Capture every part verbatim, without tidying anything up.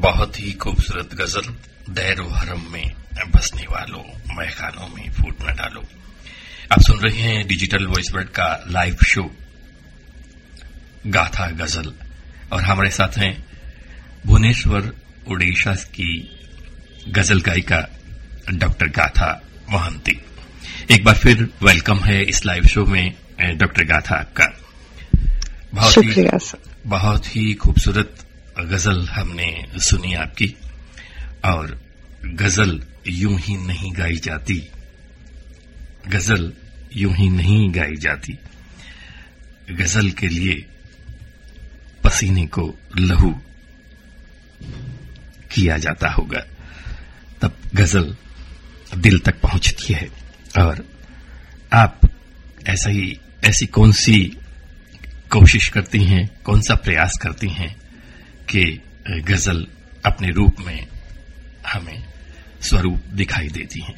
बहुत ही खूबसूरत गजल। दैरो हरम में बसने वालों, महखानों में फूट न डालो। आप सुन रहे हैं डिजिटल वॉइस वर्ड का लाइव शो गाथा गजल, और हमारे साथ हैं भुवनेश्वर ओडिशा की गजल गायिका डॉक्टर गाथा मोहंती। एक बार फिर वेलकम है इस लाइव शो में डॉक्टर गाथा आपका। बहुत ही बहुत ही खूबसूरत गजल हमने सुनी आपकी, और गजल यूं ही नहीं गाई जाती, गजल यूं ही नहीं गाई जाती। गजल के लिए पसीने को लहू किया जाता होगा, तब गजल दिल तक पहुंचती है। और आप ऐसा ही ऐसी कौन सी कोशिश करती हैं, कौन सा प्रयास करती हैं कि गजल अपने रूप में हमें स्वरूप दिखाई देती हैं?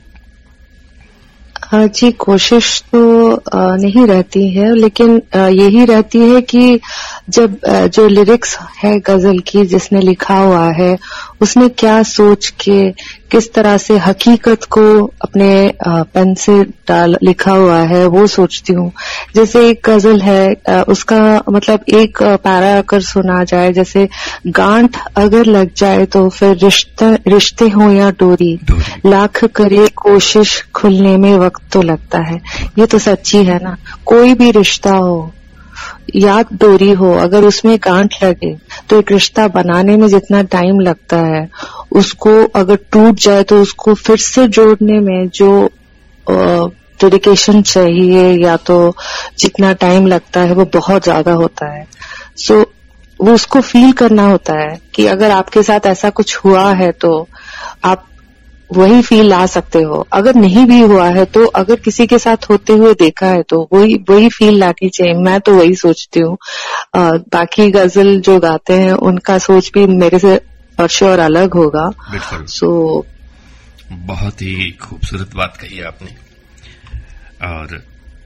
जी, कोशिश तो नहीं रहती है, लेकिन यही रहती है कि जब जो लिरिक्स है गजल की, जिसने लिखा हुआ है, उसने क्या सोच के किस तरह से हकीकत को अपने पेन से डाल लिखा हुआ है, वो सोचती हूँ। जैसे एक गजल है, उसका मतलब एक पैरा अगर सुना जाए, जैसे गांठ अगर लग जाए तो फिर रिश्ता रिश्ते हो या डोरी, लाख करे कोशिश खुलने में वक्त तो लगता है। ये तो सच्ची है ना। कोई भी रिश्ता हो या डोरी हो, अगर उसमें गांठ लगे तो एक रिश्ता बनाने में जितना टाइम लगता है, उसको अगर टूट जाए तो उसको फिर से जोड़ने में जो डेडिकेशन चाहिए या तो जितना टाइम लगता है वो बहुत ज्यादा होता है। सो so, वो उसको फील करना होता है कि अगर आपके साथ ऐसा कुछ हुआ है तो आप वही फील ला सकते हो। अगर नहीं भी हुआ है तो अगर किसी के साथ होते हुए देखा है तो वही वही फील लानी चाहिए। मैं तो वही सोचती हूँ। बाकी गजल जो गाते हैं उनका सोच भी मेरे से वर्षों और अलग होगा। सो बहुत ही खूबसूरत बात कही आपने। और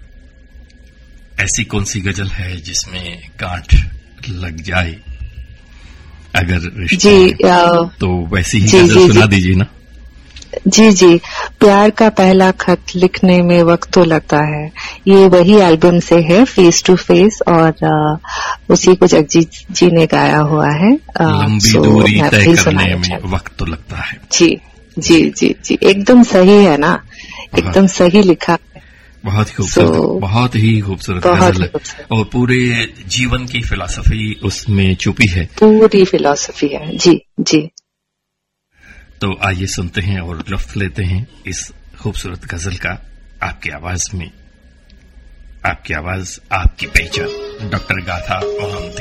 ऐसी कौन सी गजल है जिसमें गांठ लग जाए अगर रिश्ते जी, तो वैसी ही गजल सुना दीजिए ना। जी जी, प्यार का पहला खत लिखने में वक्त तो लगता है। ये वही एल्बम से है, फेस टू फेस, और आ, उसी को जगजीत जी ने गाया हुआ है। लंबी दूरी तय करने में वक्त तो लगता है। जी जी जी जी, एकदम सही है ना, एकदम सही लिखा है। बहुत ही खूबसूरत, so, बहुत ही खूबसूरत गजल है, और पूरे जीवन की फिलॉसफी उसमें छुपी है। पूरी फिलॉसफी है। जी जी। तो आइए सुनते हैं और लुत्फ लेते हैं इस खूबसूरत गजल का, आपकी आवाज में। आपकी आवाज, आपकी पहचान, डॉक्टर गाथा मोहंती।